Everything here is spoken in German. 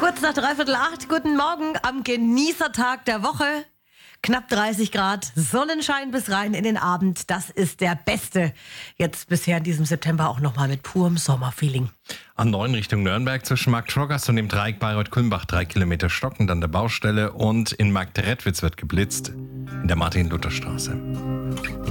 Kurz nach 7:45, guten Morgen am Genießertag der Woche. Knapp 30 Grad, Sonnenschein bis rein in den Abend. Das ist der beste. Jetzt bisher in diesem September auch nochmal mit purem Sommerfeeling. A9 Richtung Nürnberg zwischen Markt-Trockers und dem Dreieck Bayreuth-Kulmbach 3 Kilometer stockend an der Baustelle und in Markt-Redwitz wird geblitzt in der Martin-Luther-Straße.